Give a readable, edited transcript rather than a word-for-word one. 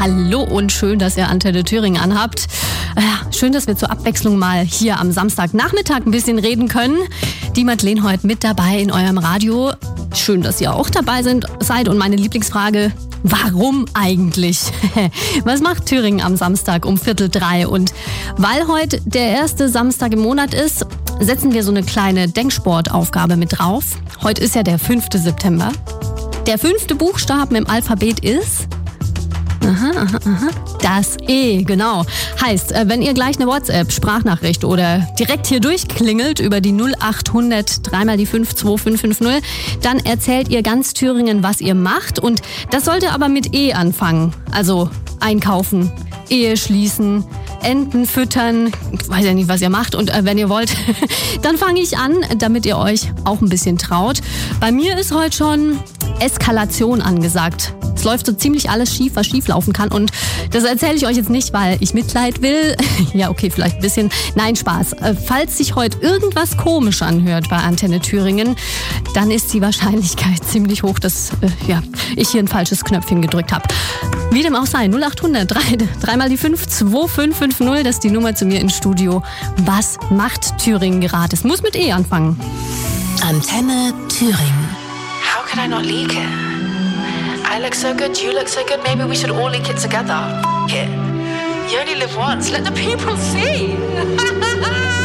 Hallo und schön, dass ihr Antenne Thüringen anhabt. Schön, dass wir zur Abwechslung mal hier am Samstagnachmittag ein bisschen reden können. Die Madeleine heute mit dabei in eurem Radio. Schön, dass ihr auch dabei seid. Und meine Lieblingsfrage: Warum eigentlich? Was macht Thüringen am Samstag um 2:45? Und weil heute der erste Samstag im Monat ist, setzen wir so eine kleine Denksportaufgabe mit drauf. Heute ist ja der 5. September. Der 5. Buchstaben im Alphabet ist das E, genau. Heißt, wenn ihr gleich eine WhatsApp-Sprachnachricht oder direkt hier durchklingelt über die 0800 3 mal die 5 2550, dann erzählt ihr ganz Thüringen, was ihr macht. Und das sollte aber mit E anfangen. Also einkaufen, Ehe schließen, Enten füttern. Ich weiß ja nicht, was ihr macht. Und wenn ihr wollt, dann fange ich an, damit ihr euch auch ein bisschen traut. Bei mir ist heute schon Eskalation angesagt. Es läuft so ziemlich alles schief, was schief laufen kann. Und das erzähle ich euch jetzt nicht, weil ich Mitleid will. Ja, okay, vielleicht ein bisschen. Nein, Spaß. Falls sich heute irgendwas komisch anhört bei Antenne Thüringen, dann ist die Wahrscheinlichkeit ziemlich hoch, dass ich hier ein falsches Knöpfchen gedrückt habe. Wie dem auch sei, 0800 3 mal die 5 2550, das ist die Nummer zu mir ins Studio. Was macht Thüringen gerade? Es muss mit E anfangen. Antenne Thüringen. How could I not leak it? I look so good, you look so good, maybe we should all leak it together. F it. You only live once, let the people see.